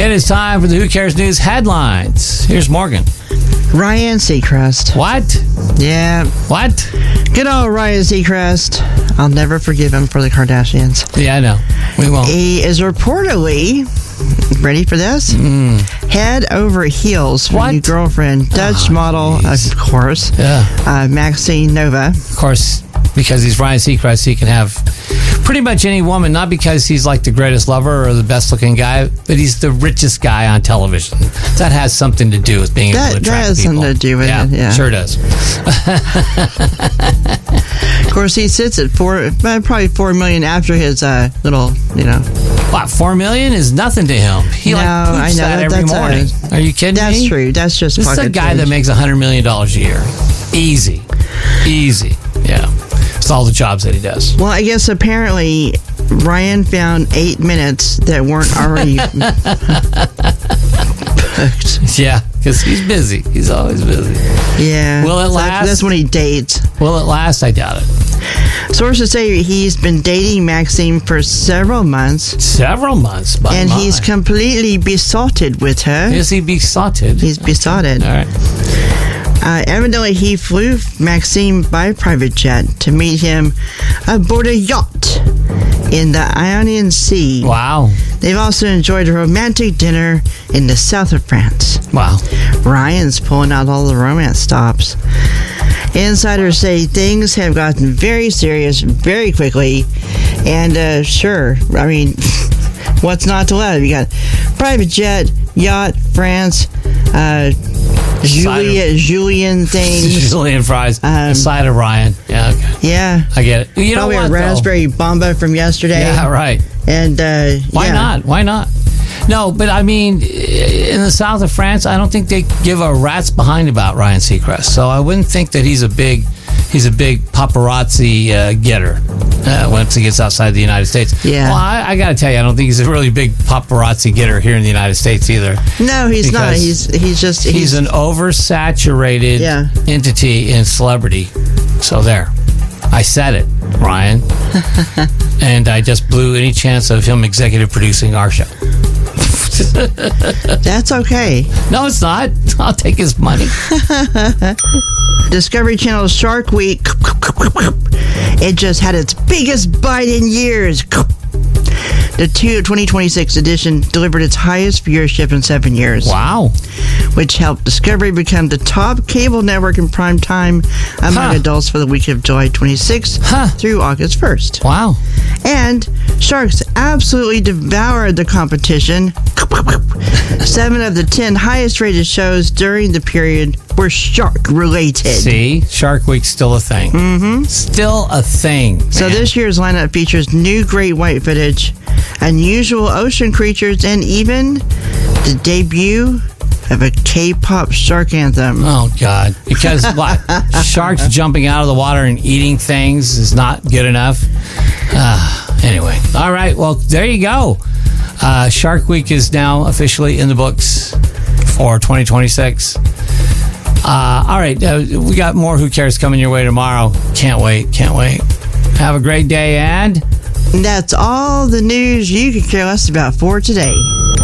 It is time for the Who Cares News headlines. Here's Morgan. Ryan Seacrest. What? Yeah. What? Good old Ryan Seacrest. I'll never forgive him for the Kardashians. Yeah, I know. We won't. He is reportedly, ready for this? Head over heels for new girlfriend, Dutch model, of course, Maxine Nova. Of course, because he's Ryan Seacrest, he can have pretty much any woman, not because he's like the greatest lover or the best looking guy, but he's the richest guy on television. That has something to do with being able to attract that has people. something to do with it, yeah. Sure does. Of course, he sits at probably $4 million after his little, What, $4 million is nothing to him. He poops that every morning. Are you kidding me? That's true. That's just this is a guy that makes $100 million a year. Easy. Yeah. It's all the jobs that he does. Well, I guess apparently Ryan found 8 minutes that weren't already booked. Yeah, because he's busy. He's always busy. Yeah. Will it last? That's when he dates. Will it last? I doubt it. Sources say he's been dating Maxine for several months. Several months, and he's completely besotted with her. Is he besotted? He's besotted. All right. Evidently, he flew Maxine by private jet to meet him aboard a yacht in the Ionian Sea. Wow. They've also enjoyed a romantic dinner in the south of France. Wow. Ryan's pulling out all the romance stops. Insiders say things have gotten very serious very quickly. And sure, I mean, what's not to love? You got private jet, yacht, France, Julian things. Julian fries. Side of Ryan. Yeah, okay. Yeah. I get it. You Probably know what, a raspberry bomba from yesterday. Yeah, right. And Why not? Why not? No, but I mean, in the south of France, I don't think they give a rat's behind about Ryan Seacrest. So I wouldn't think that he's a big paparazzi getter once he gets outside the United States. Yeah. Well, I got to tell you, I don't think he's a really big paparazzi getter here in the United States either. No, he's not. He's an oversaturated entity in celebrity. So there. I said it, Ryan. And I just blew any chance of him executive producing our show. That's okay. No, it's not. I'll take his money. Discovery Channel's Shark Week. It just had its biggest bite in years. The 2026 edition delivered its highest viewership in 7 years. Wow. Which helped Discovery become the top cable network in prime time among adults for the week of July 26th through August 1st. Wow. And sharks absolutely devoured the competition. 7 of the 10 highest rated shows during the period were shark related. See? Shark Week's still a thing. Mm-hmm. Still a thing. So this year's lineup features new great white footage, unusual ocean creatures, and even the debut of a K-pop shark anthem. Oh, God. Because sharks jumping out of the water and eating things is not good enough. Anyway. All right. Well, there you go. Shark Week is now officially in the books for 2026. All right. We got more Who Cares coming your way tomorrow. Can't wait. Have a great day, and that's all the news you could care less about for today.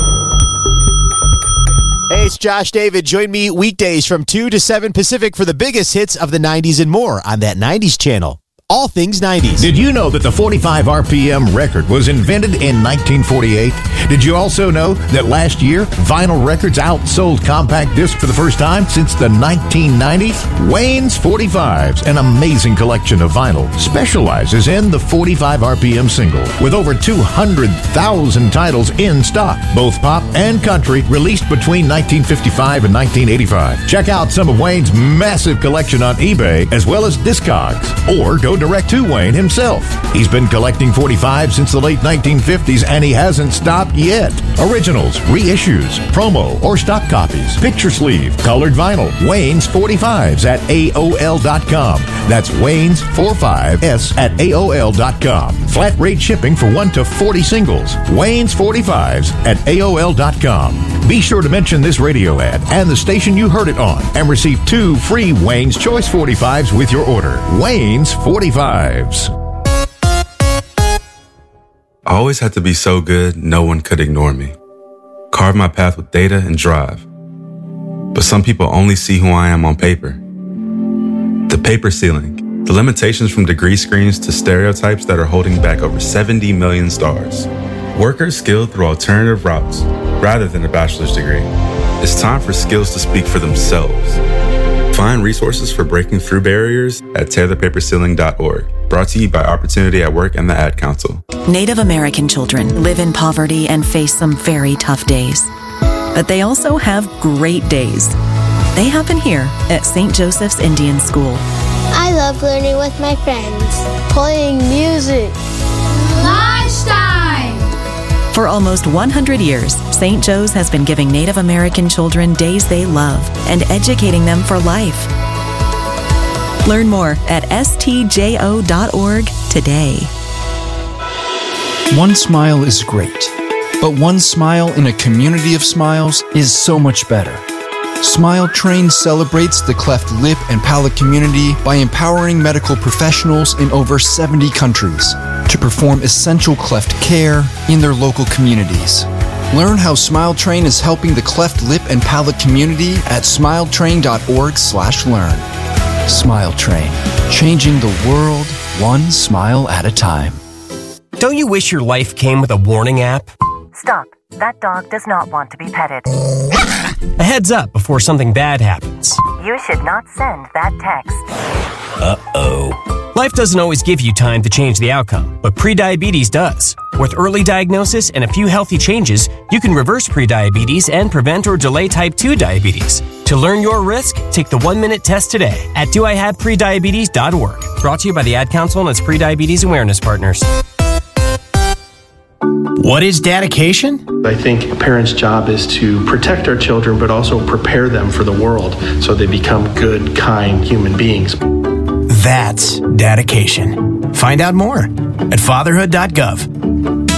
Hey, it's Josh David. Join me weekdays from 2 to 7 Pacific for the biggest hits of the 90s and more on that 90s channel. All things 90s. Did you know that the 45 RPM record was invented in 1948? Did you also know that last year, vinyl records outsold compact disc for the first time since the 1990s? Wayne's 45s, an amazing collection of vinyl, specializes in the 45 RPM single with over 200,000 titles in stock, both pop and country, released between 1955 and 1985. Check out some of Wayne's massive collection on eBay as well as Discogs, or go direct to Wayne himself. He's been collecting 45 since the late 1950s, and he hasn't stopped yet. Originals, reissues, promo, or stock copies, picture sleeve, colored vinyl. Wayne's 45s at AOL.com. That's Wayne's 45s at AOL.com. Flat rate shipping for 1 to 40 singles. Wayne's 45s at AOL.com. Be sure to mention this radio ad and the station you heard it on, and receive 2 free Wayne's Choice 45s with your order. Wayne's 45s. I always had to be so good, no one could ignore me. carve my path with data and drive. But some people only see who I am on paper. The paper ceiling, the limitations from degree screens to stereotypes that are holding back over 70 million stars. Workers skilled through alternative routes rather than a bachelor's degree. It's time for skills to speak for themselves. Find resources for breaking through barriers at tearthepaperceiling.org. Brought to you by Opportunity at Work and the Ad Council. Native American children live in poverty and face some very tough days. But they also have great days. They happen here at St. Joseph's Indian School. I love learning with my friends, playing music. Lunchtime! For almost 100 years, St. Joe's has been giving Native American children days they love and educating them for life. Learn more at stjo.org today. One smile is great, but one smile in a community of smiles is so much better. Smile Train celebrates the cleft lip and palate community by empowering medical professionals in over 70 countries to perform essential cleft care in their local communities. Learn how Smile Train is helping the cleft lip and palate community at smiletrain.org/learn. Smile Train, changing the world one smile at a time. Don't you wish your life came with a warning app? Stop. That dog does not want to be petted. A heads up before something bad happens. You should not send that text. Uh-oh. Life doesn't always give you time to change the outcome, but prediabetes does. With early diagnosis and a few healthy changes, you can reverse prediabetes and prevent or delay type 2 diabetes. To learn your risk, take the 1-minute test today at doihaveprediabetes.org. Brought to you by the Ad Council and its prediabetes awareness partners. What is dedication? I think a parent's job is to protect our children, but also prepare them for the world so they become good, kind human beings. That's dedication. Find out more at fatherhood.gov.